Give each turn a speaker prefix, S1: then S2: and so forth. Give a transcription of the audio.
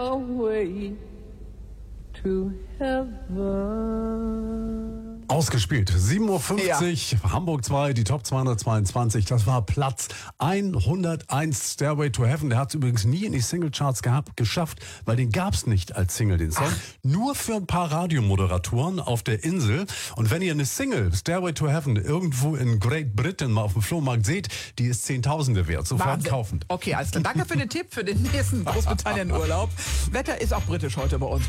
S1: Away to heaven.
S2: Ausgespielt. 7.50 Uhr, Hamburg 2, die Top 222. Das war Platz 101, Stairway to Heaven. Der hat es übrigens nie in die Singlecharts geschafft, weil den gab es nicht als Single, den Song. Nur für ein paar Radiomoderatoren auf der Insel. Und wenn ihr eine Single, Stairway to Heaven, irgendwo in Great Britain mal auf dem Flohmarkt seht, die ist Zehntausende wert. Sofort
S3: Wahnsinn.
S2: kaufen.
S3: Okay, alles klar. Danke für den Tipp für den nächsten Großbritannien-Urlaub. Wetter ist auch britisch heute bei uns.